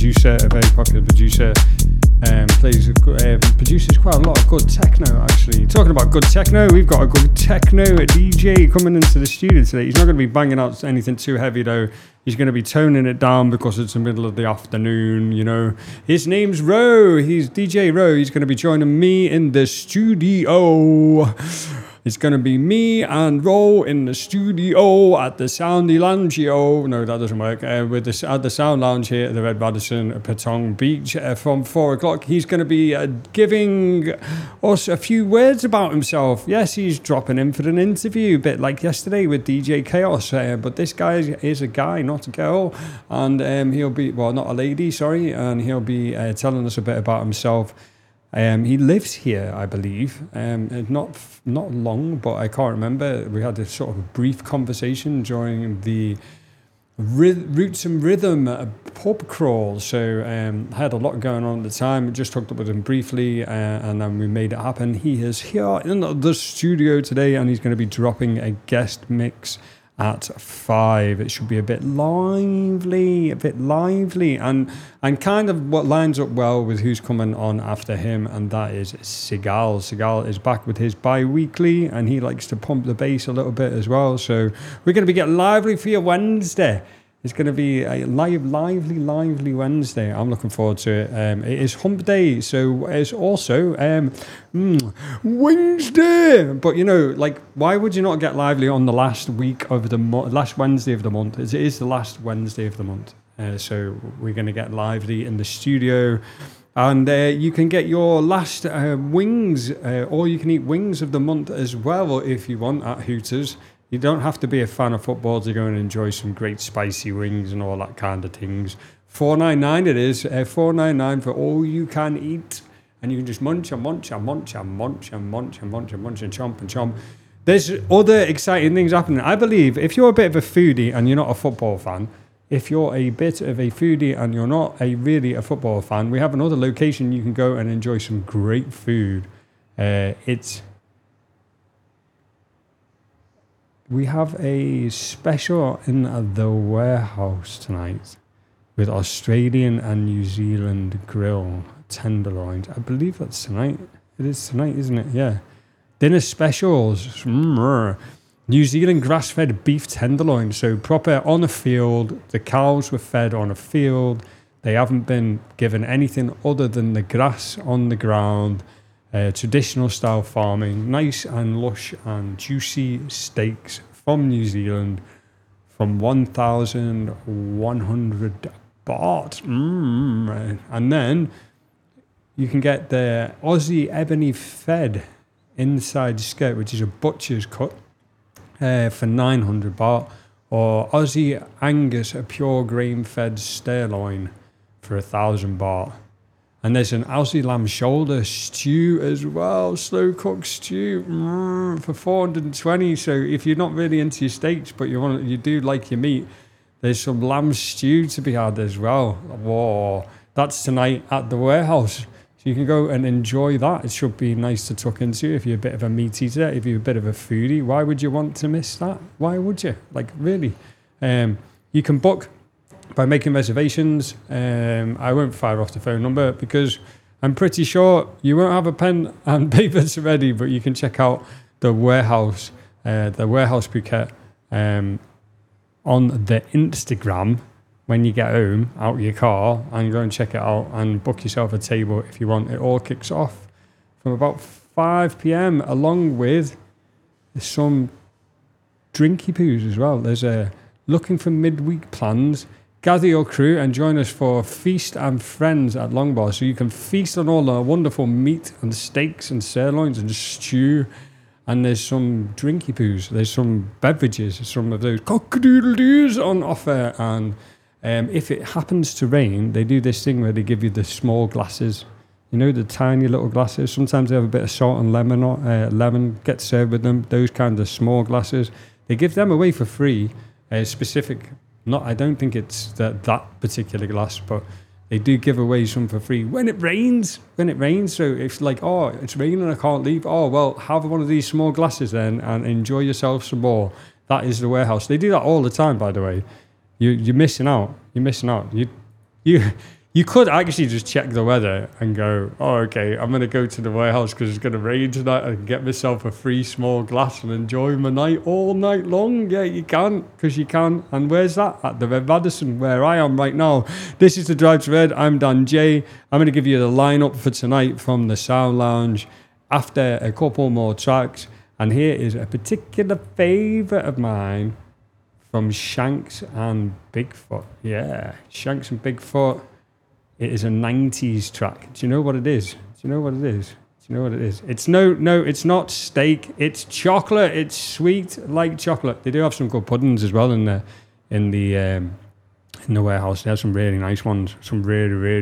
producer, a very popular producer. Produces quite a lot of good techno, actually. Talking about good techno, we've got a good techno DJ coming into the studio today. He's not going to be banging out anything too heavy, though. He's going to be toning it down because it's the middle of the afternoon, you know. His name's Ro. He's DJ Ro. He's going to be joining me in the studio. It's going to be me and Ro in the studio at the Soundy Lounge. Oh, no, that doesn't work. At the Sound Lounge here at the Red Radisson, Patong Beach from 4 o'clock. He's going to be giving us a few words about himself. Yes, he's dropping in for an interview, a bit like yesterday with DJ Chaos. But this guy is a guy, not a girl. And he'll be, well, not a lady, sorry. And he'll be telling us a bit about himself. He lives here, I believe. Not long, but I can't remember. We had a sort of a brief conversation during the Roots and Rhythm pub crawl. So I had a lot going on at the time. Just hooked up with him briefly, and then we made it happen. He is here in the studio today, and he's going to be dropping a guest mix at 5. It should be a bit lively, and kind of what lines up well with who's coming on after him, and that is Sigal. Sigal is back with his bi-weekly, and he likes to pump the bass a little bit as well. So we're going to be getting lively for your Wednesday. It's going to be a lively Wednesday. I'm looking forward to it. It is Hump Day, so it's also Wednesday. But, you know, like, why would you not get lively on the last week of the last Wednesday of the month? It is the last Wednesday of the month. So we're going to get lively in the studio. And you can get your last wings, or you can eat wings of the month as well if you want at Hooters. You don't have to be a fan of football to go and enjoy some great spicy wings and all that kind of things. $4.99 it is. $4.99 for all you can eat. And you can just munch and munch and munch and munch and munch and munch and munch and chomp and chomp. There's other exciting things happening. I believe if you're a bit of a foodie and you're not a football fan, if you're a bit of a foodie and you're not really a football fan, we have another location you can go and enjoy some great food. We have a special in the warehouse tonight with Australian and New Zealand grill tenderloins. I believe that's tonight. It is tonight, isn't it? Yeah. Dinner specials. New Zealand grass-fed beef tenderloin. So proper on a field. The cows were fed on a field. They haven't been given anything other than the grass on the ground. Traditional style farming, nice and lush and juicy steaks from New Zealand from 1,100 baht. And then you can get the Aussie Ebony Fed inside skirt, which is a butcher's cut, for 900 baht, or Aussie Angus, a pure grain fed sirloin for 1,000 baht. And there's an Aussie lamb shoulder stew as well, slow cooked stew for 420. So if you're not really into your steaks, but you do like your meat, there's some lamb stew to be had as well. Whoa, that's tonight at the warehouse. So you can go and enjoy that. It should be nice to tuck into if you're a bit of a meat eater, if you're a bit of a foodie. Why would you want to miss that? Why would you? Like, really? You can book by making reservations. I won't fire off the phone number because I'm pretty sure you won't have a pen and paper ready, but you can check out the warehouse Phuket on the Instagram when you get home out of your car, and go and check it out and book yourself a table if you want. It all kicks off from about 5 p.m. along with some drinky poos as well. There's looking for midweek plans. Gather your crew and join us for Feast and Friends at Longbar, so you can feast on all the wonderful meat and steaks and sirloins and stew. And there's some drinky poos, there's some beverages, some of those cock-a-doodle-doos on offer. And if it happens to rain, they do this thing where they give you the small glasses, you know, the tiny little glasses. Sometimes they have a bit of salt and lemon gets served with them, those kind of small glasses. They give them away for free, specific. I don't think it's that particular glass, but they do give away some for free when it rains. So it's like, oh, it's raining, I can't leave. Oh, well, have one of these small glasses then and enjoy yourself some more. That is the warehouse. They do that all the time, by the way. You're missing out. You You could actually just check the weather and go, oh, okay, I'm going to go to the warehouse because it's going to rain tonight and get myself a free small glass and enjoy my night all night long. Yeah, you can, because you can. And where's that? At the Red Radisson, where I am right now. This is the Drive to Red. I'm Dan J. I'm going to give you the lineup for tonight from the Sound Lounge after a couple more tracks. And here is a particular favourite of mine from Shanks and Bigfoot. Yeah, Shanks and Bigfoot. It is a 90s track. Do you know what it is? Do you know what it is? Do you know what it is? It's no, it's not steak. It's chocolate. It's sweet like chocolate. They do have some good puddings as well in the warehouse. They have some really nice ones. Some really, really